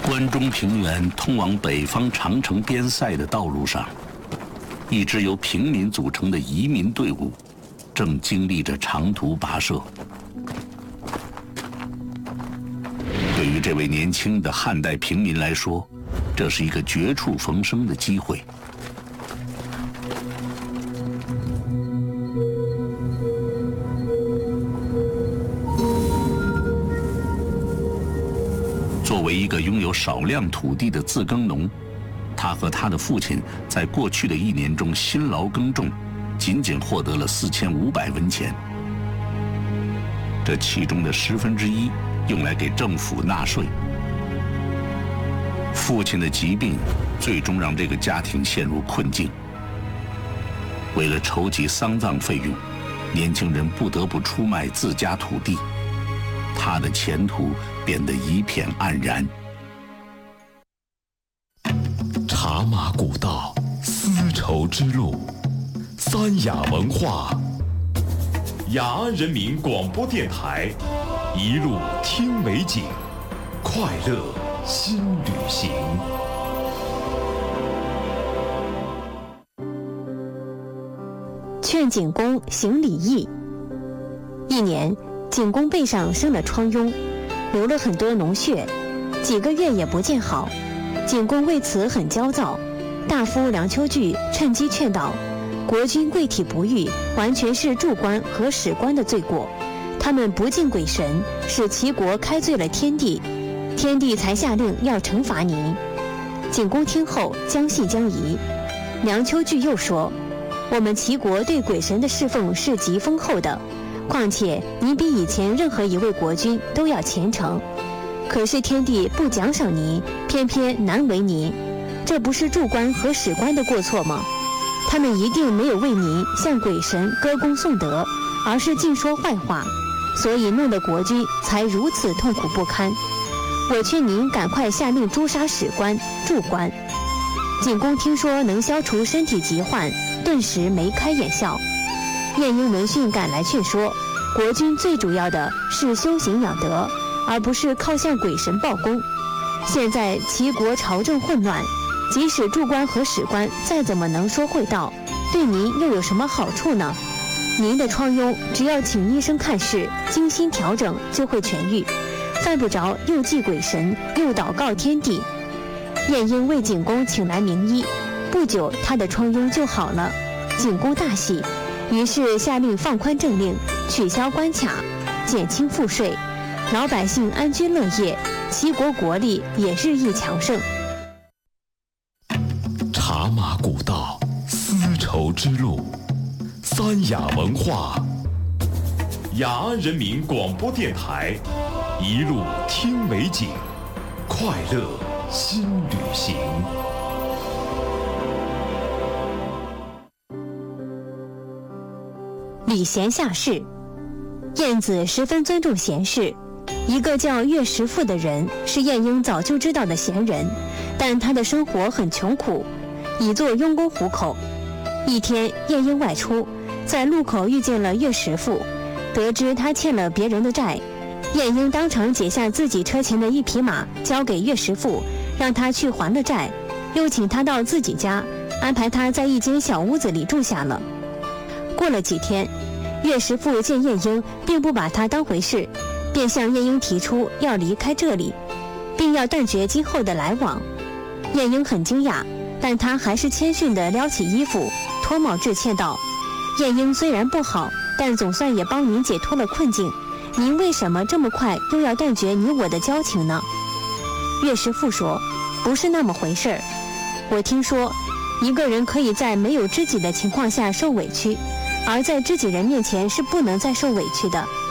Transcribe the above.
关中平原通往北方长城边塞的道路上，一支由平民组成的移民队伍正经历着长途跋涉。对于这位年轻的汉代平民来说，这是一个绝处逢生的机会。作为一个拥有少量土地的自耕农，他和他的父亲在过去的1年中辛劳耕种，仅获得了4500文钱。这其中的1/10用来给政府纳税。父亲的疾病最终让这个家庭陷入困境。为了筹集丧葬费用，年轻人不得不出卖自家土地，他的前途变得一片黯然。 茶马古道，丝绸之路，三雅文化，雅安人民广播电台，一路听美景，快乐新旅行。 劝景公行礼义。1年，景公背上生了疮痈，流了很多脓血，几个月也不见好。景公为此很焦躁。大夫梁丘据趁机劝导，国君贵体不愈，完全是柱官和史官的罪过。他们不敬鬼神，使齐国开罪了天帝，天帝才下令要惩罚您。景公听后将信将疑。梁丘据又说，我们齐国对鬼神的侍奉是极丰厚的，况且您比以前任何一位国君都要虔诚。可是天帝不奖赏您，偏偏难为您，这不是柱官和史官的过错吗？他们一定没有为您向鬼神歌功颂德，而是尽说坏话，所以弄得国君才如此痛苦不堪。我劝您赶快下令诛杀史官、柱官。景公听说能消除身体疾患，顿时眉开眼笑。晏婴闻讯赶来劝说，国君最主要的是修行养德，而不是靠向鬼神报功。现在齐国朝政混乱，即使柱官和史官再怎么能说会道，对您又有什么好处呢？您的疮痈只要请医生看事，精心调整就会痊愈，犯不着又祭鬼神又祷告天地。晏婴为景公请来名医，不久他的疮痈就好了。景公大喜，于是下令放宽政令，取消关卡，减轻赋税，老百姓安居乐业，齐国国力也日益强盛。 茶马古道，丝绸之路，三雅文化，雅安人民广播电台，一路听美景，快乐新旅行。 礼贤下士。晏子十分尊重贤士，一个叫乐石父的人是晏婴早就知道的贤人，但他的生活很穷苦，以做佣工糊口。一天，晏婴外出，在路口遇见了乐石父，得知他欠了别人的债，晏婴当场解下自己车前的一匹马交给乐石父，让他去还了债，又请他到自己家，安排他在一间小屋子里住下了。过了几天，乐石父见晏婴并不把他当回事，便向晏婴提出要离开这里，并要断绝今后的来往。晏婴很惊讶，但他还是谦逊地撩起衣服，脱帽致歉道：晏婴虽然不好，但总算也帮您解脱了困境，您为什么这么快又要断绝你我的交情呢？乐石父说：不是那么回事儿，我听说一个人可以在没有知己的情况下受委屈，而在知己人面前是不能再受委屈的。